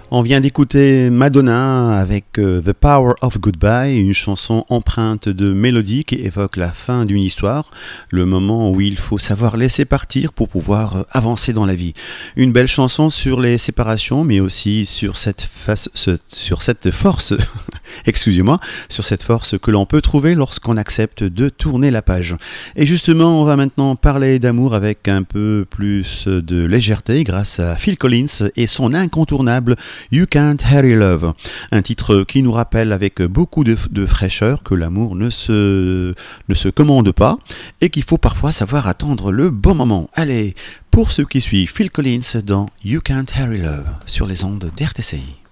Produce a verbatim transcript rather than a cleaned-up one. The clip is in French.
On vient d'écouter Madonna avec euh, The Power of Goodbye, une chanson empreinte de mélodie qui évoque la fin d'une histoire, le moment où il faut savoir laisser partir pour pouvoir avancer dans la vie. Une belle chanson sur les séparations, mais aussi sur cette, face, ce, sur cette force, excusez-moi, sur cette force que l'on peut trouver lorsqu'on accepte de tourner la page. Et justement, on va maintenant parler d'amour avec un peu plus de légèreté grâce à Phil Collins et son incontournable You Can't Hurry Love, un titre qui nous rappelle avec beaucoup de, de fraîcheur que l'amour ne se, ne se commande pas et qu'il faut parfois savoir attendre le bon moment. Allez, pour ceux qui suivent Phil Collins dans You Can't Hurry Love sur les ondes d'R T C I.